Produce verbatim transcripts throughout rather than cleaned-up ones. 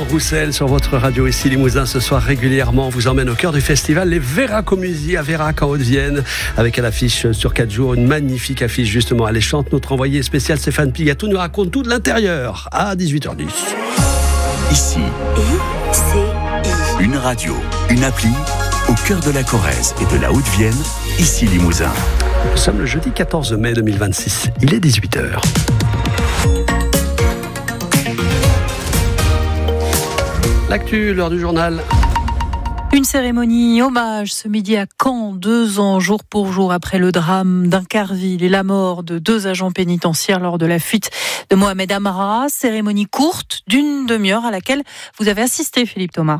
Roussel sur votre radio ici Limousin. Ce soir régulièrement, on vous emmène au cœur du festival Les Véracomusies à Vérac en Haute-Vienne, avec à l'affiche sur quatre jours une magnifique affiche justement alléchante. Notre envoyé spécial Stéphane Pigatou nous raconte tout de l'intérieur à dix-huit heures dix. Ici, I C I. Une radio, une appli, au cœur de la Corrèze et de la Haute-Vienne, ici Limousin. Nous sommes le jeudi quatorze mai deux mille vingt-six. Il est dix-huit heures. L'actu, l'heure du journal. Une cérémonie hommage ce midi à Caen, deux ans jour pour jour après le drame d'Incarville et la mort de deux agents pénitentiaires lors de la fuite de Mohamed Amara. Cérémonie courte d'une demi-heure à laquelle vous avez assisté, Philippe Thomas.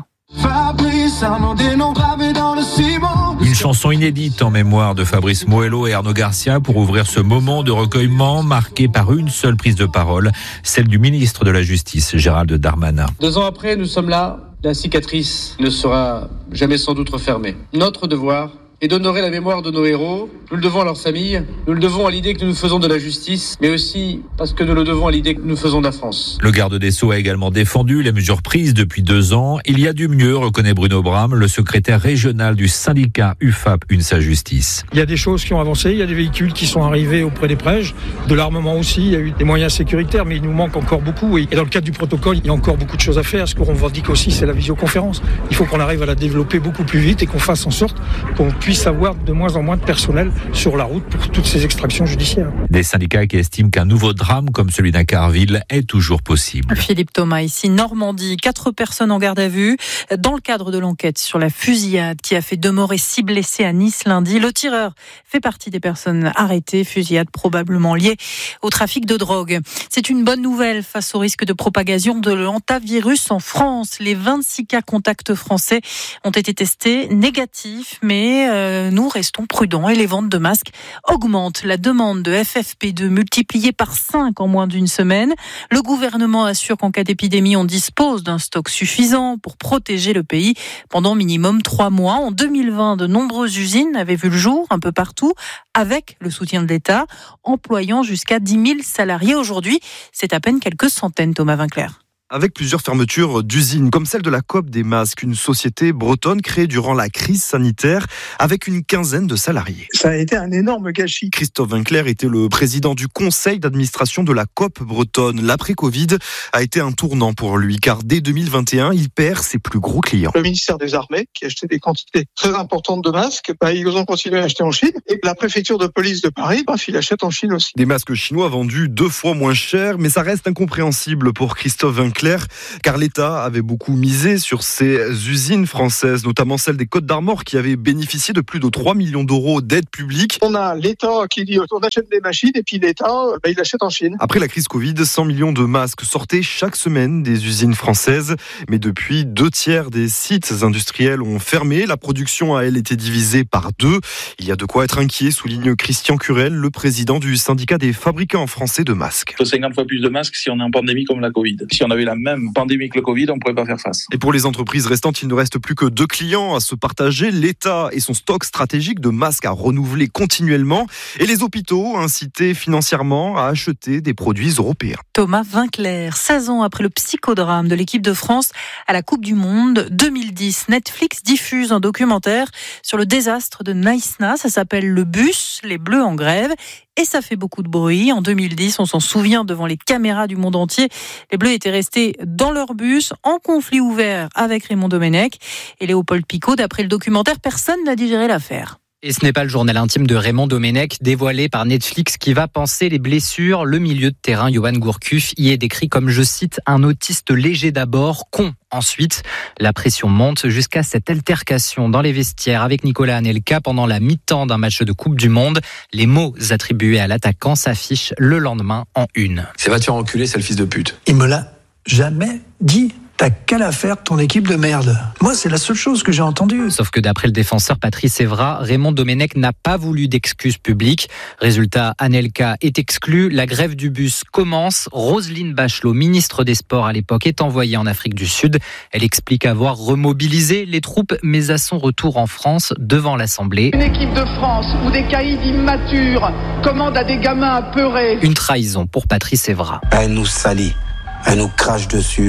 Une chanson inédite en mémoire de Fabrice Moello et Arnaud Garcia pour ouvrir ce moment de recueillement marqué par une seule prise de parole, celle du ministre de la Justice, Gérald Darmanin. Deux ans après, nous sommes là. La cicatrice ne sera jamais sans doute refermée. Notre devoir est d'honorer la mémoire de nos héros. Nous le devons à leurs familles, nous le devons à l'idée que nous faisons de la justice, mais aussi parce que nous le devons à l'idée que nous faisons de la France. Le garde des Sceaux a également défendu les mesures prises depuis deux ans. Il y a du mieux, reconnaît Bruno Bram, le secrétaire régional du syndicat U F A P UNSA Justice. Il y a des choses qui ont avancé, il y a des véhicules qui sont arrivés auprès des prêches, de l'armement aussi, il y a eu des moyens sécuritaires, mais il nous manque encore beaucoup. Et dans le cadre du protocole, il y a encore beaucoup de choses à faire. Ce qu'on revendique aussi, c'est la visioconférence. Il faut qu'on arrive à la développer beaucoup plus vite et qu'on fasse en sorte qu'on puisse avoir de moins en moins de personnel sur la route pour toutes ces extractions judiciaires. Des syndicats qui estiment qu'un nouveau drame comme celui d'Incarville est toujours possible. Philippe Thomas, ici Normandie, quatre personnes en garde à vue dans le cadre de l'enquête sur la fusillade qui a fait deux morts et six blessés à Nice lundi. Le tireur fait partie des personnes arrêtées, fusillade probablement liée au trafic de drogue. C'est une bonne nouvelle face au risque de propagation de l'hantavirus en France. Les vingt-six cas contacts français ont été testés négatifs, mais euh, nous restons prudents et les ventes de masques augmentent. La demande de F F P deux multipliée par cinq en moins d'une semaine. Le gouvernement assure qu'en cas d'épidémie, on dispose d'un stock suffisant pour protéger le pays pendant minimum trois mois. En deux mille vingt, de nombreuses usines avaient vu le jour un peu partout avec le soutien de l'État, employant jusqu'à dix mille salariés. Aujourd'hui, c'est à peine quelques centaines, Thomas Vinclair. Avec plusieurs fermetures d'usines, comme celle de la Coop des Masques, une société bretonne créée durant la crise sanitaire avec une quinzaine de salariés. Ça a été un énorme gâchis. Christophe Vinclair était le président du conseil d'administration de la Coop bretonne. L'après-Covid a été un tournant pour lui, car dès deux mille vingt et un, il perd ses plus gros clients. Le ministère des Armées, qui achetait des quantités très importantes de masques, bah, ils ont continué à acheter en Chine. Et la préfecture de police de Paris, bah, il achète en Chine aussi. Des masques chinois vendus deux fois moins cher, mais ça reste incompréhensible pour Christophe Vinclair. Clair, car l'État avait beaucoup misé sur ces usines françaises, notamment celle des Côtes d'Armor qui avaient bénéficié de plus de trois millions d'euros d'aide publique. On a l'État qui dit on achète des machines et puis l'État, bah, il achète en Chine. Après la crise Covid, cent millions de masques sortaient chaque semaine des usines françaises, mais depuis, deux tiers des sites industriels ont fermé. La production a, elle, été divisée par deux. Il y a de quoi être inquiet, souligne Christian Curel, le président du syndicat des fabricants français de masques. Il faut cinquante fois plus de masques si on est en pandémie comme la Covid. Si on avait la même pandémie que le Covid, on ne pourrait pas faire face. Et pour les entreprises restantes, il ne reste plus que deux clients à se partager, l'État et son stock stratégique de masques à renouveler continuellement, et les hôpitaux incités financièrement à acheter des produits européens. Thomas Vinclair, seize ans après le psychodrame de l'équipe de France à la Coupe du Monde deux mille dix, Netflix diffuse un documentaire sur le désastre de Naïsna. Ça s'appelle Le Bus, les Bleus en grève. Et ça fait beaucoup de bruit. En deux mille dix, on s'en souvient devant les caméras du monde entier. Les Bleus étaient restés dans leur bus, en conflit ouvert avec Raymond Domenech et Léopold Picot. D'après le documentaire, personne n'a digéré l'affaire. Et ce n'est pas le journal intime de Raymond Domenech dévoilé par Netflix qui va panser les blessures. Le milieu de terrain, Johan Gourcuff, y est décrit comme, je cite, un autiste léger d'abord, con ensuite. La pression monte jusqu'à cette altercation dans les vestiaires avec Nicolas Anelka pendant la mi-temps d'un match de Coupe du Monde. Les mots attribués à l'attaquant s'affichent le lendemain en une. C'est va te faire enculer, c'est le fils de pute. Il me l'a jamais dit. T'as qu'à la faire, ton équipe de merde. Moi, c'est la seule chose que j'ai entendue. Sauf que d'après le défenseur Patrice Evra, Raymond Domenech n'a pas voulu d'excuses publiques. Résultat, Anelka est exclu. La grève du bus commence. Roselyne Bachelot, ministre des Sports à l'époque, est envoyée en Afrique du Sud. Elle explique avoir remobilisé les troupes, mais à son retour en France, devant l'Assemblée. Une équipe de France où des caïds immatures commandent à des gamins apeurés. Une trahison pour Patrice Evra. Elle nous salit. Elle nous crache dessus.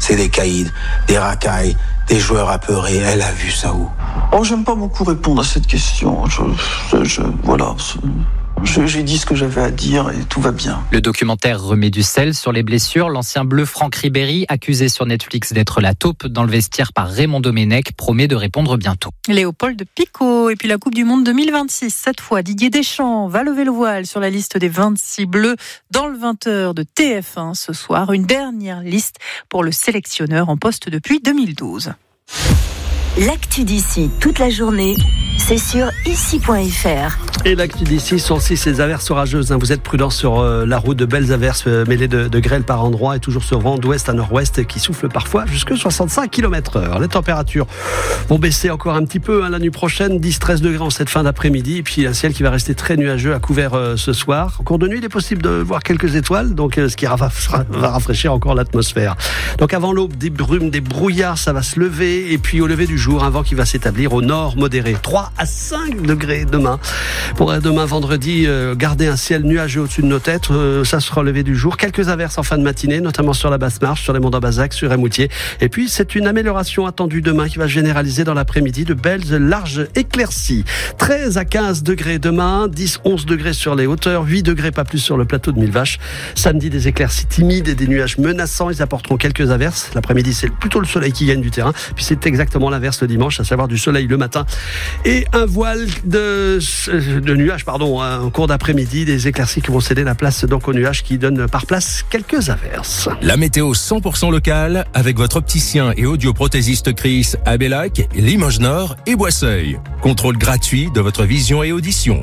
C'est des caïds, des racailles, des joueurs apeurés. Elle a vu ça où? Oh, j'aime pas beaucoup répondre à cette question. Je, je, je voilà. Je, j'ai dit ce que j'avais à dire et tout va bien. Le documentaire remet du sel sur les blessures. L'ancien bleu Franck Ribéry, accusé sur Netflix d'être la taupe dans le vestiaire par Raymond Domenech, promet de répondre bientôt. Léopold Picot. Et puis la Coupe du Monde deux mille vingt-six. Cette fois, Didier Deschamps va lever le voile sur la liste des vingt-six bleus dans le vingt heures de T F un ce soir. Une dernière liste pour le sélectionneur en poste depuis deux mille douze. L'actu d'ici toute la journée, c'est sur ici point f r. Et l'actu d'ici sont aussi ces averses orageuses. Vous êtes prudents sur la route, de belles averses mêlées de, de grêle par endroits et toujours ce vent d'ouest à nord-ouest qui souffle parfois jusqu'à soixante-cinq kilomètres heure. Les températures vont baisser encore un petit peu hein, la nuit prochaine, dix à treize degrés en cette fin d'après-midi. Et puis un ciel qui va rester très nuageux à couvert euh, ce soir. En cours de nuit, il est possible de voir quelques étoiles, donc euh, ce qui va, va rafraîchir encore l'atmosphère. Donc avant l'aube, des brumes, des brouillards, ça va se lever. Et puis au lever du jour, un vent qui va s'établir au nord modéré. trois à cinq degrés demain. Pour demain vendredi, euh, garder un ciel nuageux au-dessus de nos têtes, euh, ça sera levé du jour. Quelques averses en fin de matinée, notamment sur la basse marche, sur les monts d'Ambazac, sur Émoutier. Et puis c'est une amélioration attendue demain qui va se généraliser dans l'après-midi, de belles larges éclaircies. treize à quinze degrés demain, dix à onze degrés sur les hauteurs, huit degrés pas plus sur le plateau de Millevaches. Samedi, des éclaircies timides et des nuages menaçants. Ils apporteront quelques averses. L'après-midi, c'est plutôt le soleil qui gagne du terrain. Puis c'est exactement l'inverse le dimanche, à savoir du soleil le matin et un voile de, de nuages pardon, en cours d'après-midi, des éclaircies qui vont céder la place donc aux nuages qui donnent par place quelques averses. La météo cent pour cent locale avec votre opticien et audioprothésiste Chris à Bellac, Limoges Nord et Boisseuil. Contrôle gratuit de votre vision et audition.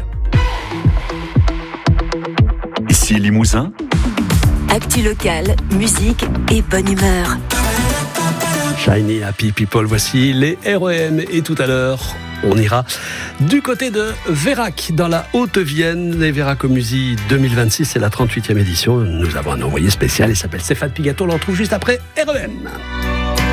Ici Limousin. Actu locale, musique et bonne humeur. Shiny Happy People, voici les R E M et tout à l'heure, on ira du côté de Vérac, dans la Haute-Vienne. Les Véracomusies deux mille vingt-six, c'est la trente-huitième édition. Nous avons un envoyé spécial, il s'appelle Stéphane Pigato, on le retrouve juste après R E M.